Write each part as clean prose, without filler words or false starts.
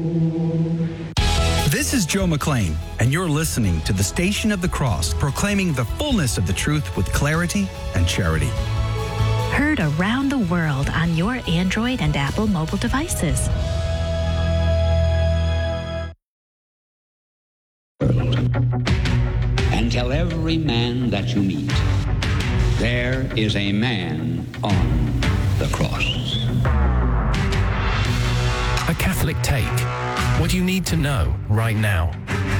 This is Joe McClain, and you're listening to the Station of the Cross, proclaiming the fullness of the truth with clarity and charity. Heard around the world on your Android and Apple mobile devices. And tell every man that you meet, there is a man on the cross. A Catholic Take. What you need to know right now.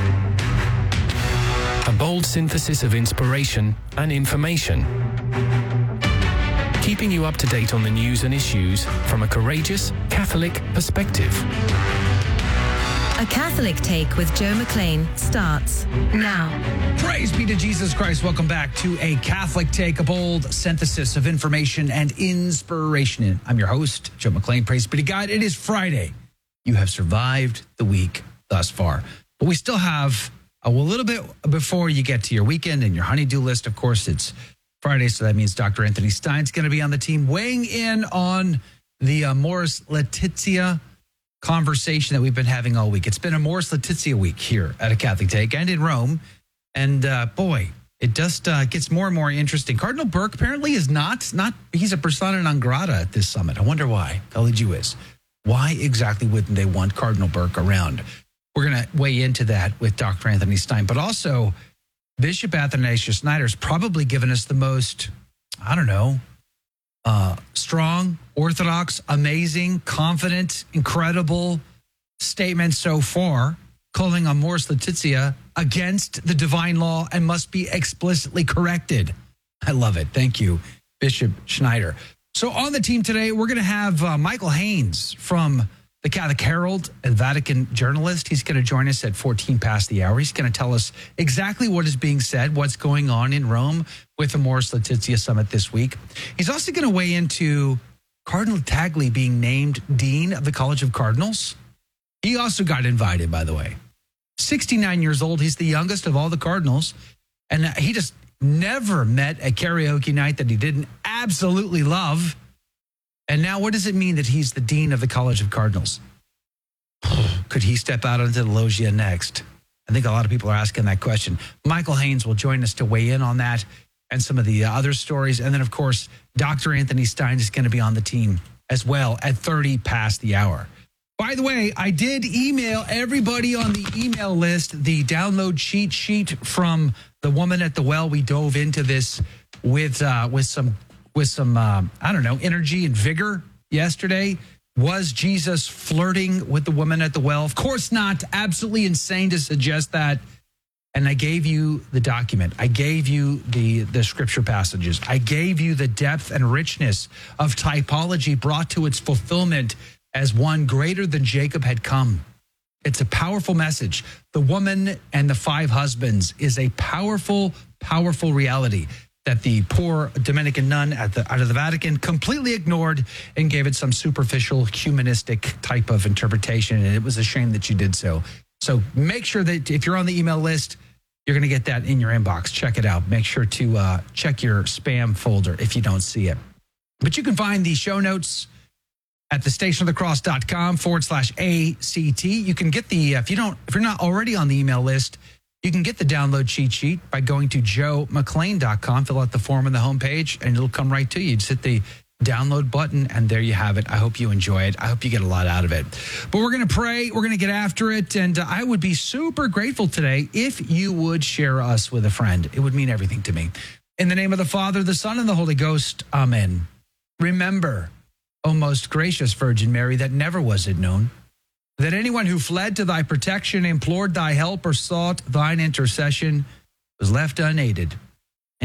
A bold synthesis of inspiration and information. Keeping you up to date on the news and issues from a courageous Catholic perspective. A Catholic Take with Joe McClain starts now. Praise be to Jesus Christ. Welcome back to A Catholic Take, a bold synthesis of information and inspiration. I'm your host, Joe McClain. Praise be to God. It is Friday. You have survived the week thus far. But we still have a little bit before you get to your weekend and your honey-do list. Of course, it's Friday, so that means Dr. Anthony Stein's going to be on the team weighing in on the Amoris Laetitia conversation that we've been having all week. It's been Amoris Laetitia week here at A Catholic Take and in Rome. And boy, it just gets more and more interesting. Cardinal Burke apparently is not, he's a persona non grata at this summit. I wonder why. I'll lead you is. Why exactly wouldn't they want Cardinal Burke around? We're going to weigh into that with Dr. Anthony Stein, but also Bishop Athanasius Schneider's probably given us the most, strong, orthodox, amazing, confident, incredible statement so far, calling Amoris Laetitia against the divine law and must be explicitly corrected. I love it. Thank you, Bishop Schneider. So on the team today, we're going to have Michael Haynes from the Catholic Herald and Vatican journalist. He's going to join us at 14 past the hour. He's going to tell us exactly what is being said, what's going on in Rome with the Amoris Laetitia Summit this week. He's also going to weigh into Cardinal Tagle being named Dean of the College of Cardinals. He also got invited, by the way. 69 years old. He's the youngest of all the cardinals. And he just never met a karaoke night that he didn't absolutely love. And now what does it mean that he's the Dean of the College of Cardinals? Could he step out onto the loggia next? I think a lot of people are asking that question. Michael Haynes will join us to weigh in on that and some of the other stories. And then, of course, Dr. Anthony Stein is going to be on the team as well at 30 past the hour. By the way, I did email everybody on the email list the download cheat sheet from the woman at the well. We dove into this with some energy and vigor yesterday. Was Jesus flirting with the woman at the well? Of course not. Absolutely insane to suggest that. And I gave you the document. I gave you the scripture passages. I gave you the depth and richness of typology brought to its fulfillment as one greater than Jacob had come. It's a powerful message. The woman and the 5 husbands is a powerful, powerful reality that the poor Dominican nun out of the Vatican completely ignored and gave it some superficial humanistic type of interpretation. And it was a shame that you did so. So make sure that if you're on the email list, you're going to get that in your inbox. Check it out. Make sure to check your spam folder if you don't see it. But you can find the show notes at thestationofthecross.com/ACT. You can get the, if you're not already on the email list, you can get the download cheat sheet by going to joemcclain.com, fill out the form on the homepage, and it'll come right to you. Just hit the download button, and there you have it. I hope you enjoy it. I hope you get a lot out of it. But we're going to pray. We're going to get after it, and I would be super grateful today if you would share us with a friend. It would mean everything to me. In the name of the Father, the Son, and the Holy Ghost, amen. Remember, O most gracious Virgin Mary, that never was it known that anyone who fled to thy protection, implored thy help, or sought thine intercession was left unaided.